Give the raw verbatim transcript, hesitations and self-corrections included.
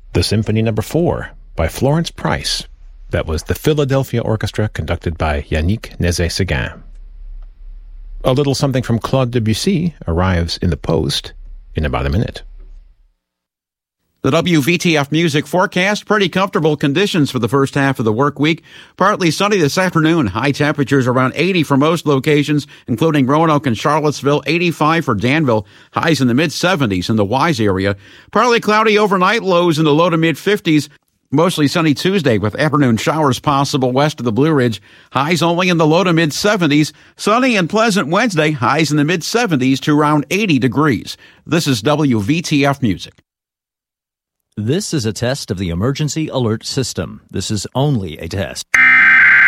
the Symphony Number four by Florence Price. That was the Philadelphia Orchestra conducted by Yannick Nézet-Séguin. A little something from Claude Debussy arrives in the post in about a minute. The W V T F Music forecast, pretty comfortable conditions for the first half of the work week. Partly sunny this afternoon. High temperatures around eighty for most locations, including Roanoke and Charlottesville, eighty-five for Danville, highs in the mid-seventies in the Wise area. Partly cloudy overnight, lows in the low to mid-fifties. Mostly sunny Tuesday with afternoon showers possible west of the Blue Ridge. Highs only in the low to mid-seventies. Sunny and pleasant Wednesday, highs in the mid-seventies to around eighty degrees. This is W V T F Music. This is a test of the emergency alert system. This is only a test.